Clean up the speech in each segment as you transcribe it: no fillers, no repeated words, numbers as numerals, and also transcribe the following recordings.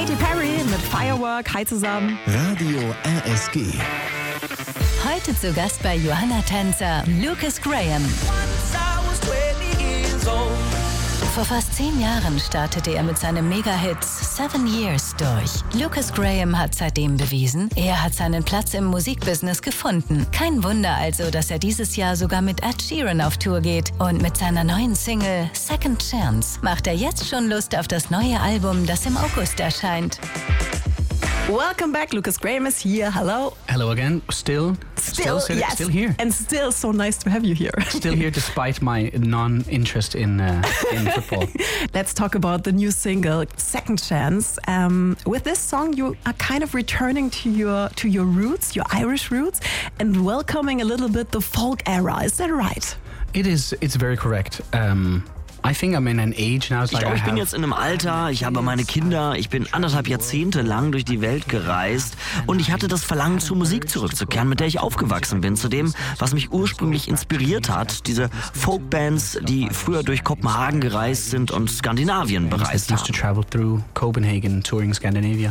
Katy Perry mit Firework. Hi zusammen. Radio RSG. Heute zu Gast bei Johanna Tänzer, Lucas Graham. Vor fast 10 Jahren startete er mit seinem Mega-Hit 7 Years durch. Lucas Graham hat seitdem bewiesen, er hat seinen Platz im Musikbusiness gefunden. Kein Wunder also, dass er dieses Jahr sogar mit Ed Sheeran auf Tour geht. Und mit seiner neuen Single Second Chance macht er jetzt schon Lust auf das neue Album, das im August erscheint. Welcome back. Lucas Graham is here. Hello. Hello again. Still Yes. Still here. And still so nice to have you here. Still here despite my non-interest in football. Let's talk about the new single, Second Chance. With this song, you are kind of returning to your roots, your Irish roots, and welcoming a little bit the folk era. Is that right? It's very correct. I think I'm in an age now. Ich glaube, ich bin jetzt in einem Alter, ich habe meine Kinder, ich bin 1,5 Jahrzehnte lang durch die Welt gereist und ich hatte das Verlangen, zur Musik zurückzukehren, mit der ich aufgewachsen bin, zu dem, was mich ursprünglich inspiriert hat, diese Folkbands, die früher durch Kopenhagen gereist sind und Skandinavien bereist haben. To travel through Copenhagen, touring Scandinavia.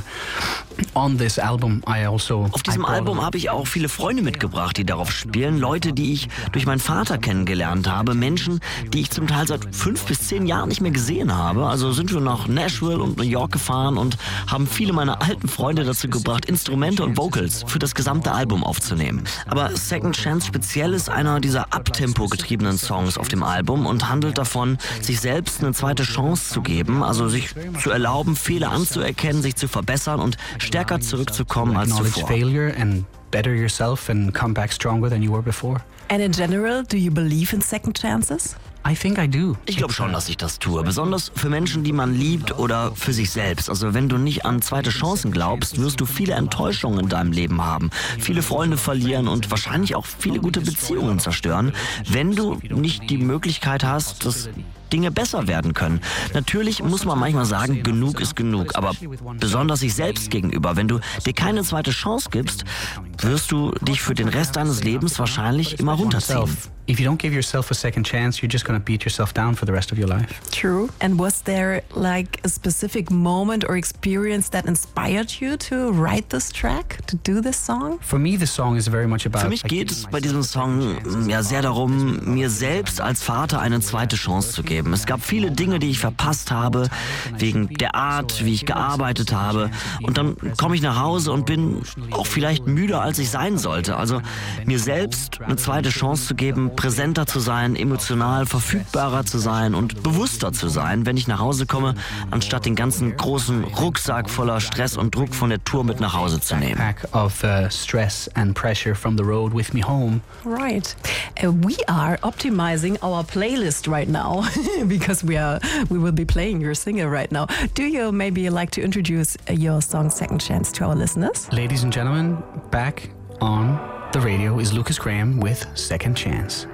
On this album, Auf diesem Album habe ich auch viele Freunde mitgebracht, die darauf spielen, Leute, die ich durch meinen Vater kennengelernt habe, Menschen, die ich zum Teil seit 5 bis 10 Jahren nicht mehr gesehen habe. Also sind wir nach Nashville und New York gefahren und haben viele meiner alten Freunde dazu gebracht, Instrumente und Vocals für das gesamte Album aufzunehmen. Aber Second Chance speziell ist einer dieser Uptempo getriebenen Songs auf dem Album und handelt davon, sich selbst eine zweite Chance zu geben, also sich zu erlauben, Fehler anzuerkennen, sich zu verbessern und stärker zurückzukommen als zuvor. Failure and better yourself and come back stronger than you were before. And in general, do you believe in second chances? I think I do. Ich glaube schon, dass ich das tue. Besonders für Menschen, die man liebt oder für sich selbst. Also wenn du nicht an zweite Chancen glaubst, wirst du viele Enttäuschungen in deinem Leben haben. Viele Freunde verlieren und wahrscheinlich auch viele gute Beziehungen zerstören, wenn du nicht die Möglichkeit hast, dass Dinge besser werden können. Natürlich muss man manchmal sagen, genug ist genug. Aber besonders sich selbst gegenüber, wenn du dir keine zweite Chance gibst, wirst du dich für den Rest deines Lebens wahrscheinlich immer runterziehen. If you don't give yourself a second chance, you're just going to beat yourself down for the rest of your life. True. And was there like a specific moment or experience that inspired you to write this track, to do this song? For me, the song is very much about... Für mich geht es bei diesem Song ja sehr darum, mir selbst als Vater eine zweite Chance zu geben. Es gab viele Dinge, die ich verpasst habe, wegen der Art, wie ich gearbeitet habe. Und dann komme ich nach Hause und bin auch vielleicht müder, als ich sein sollte. Also mir selbst eine zweite Chance zu geben, präsenter zu sein, emotional verfügbarer zu sein und bewusster zu sein, wenn ich nach Hause komme, anstatt den ganzen großen Rucksack voller Stress und Druck von der Tour mit nach Hause zu nehmen. Of stress and pressure from the road with me home. Right. We are optimizing our playlist right now because we will be playing your single right now. Do you maybe like to introduce your song Second Chance to our listeners? Ladies and gentlemen, back on the radio is Lucas Graham with Second Chance.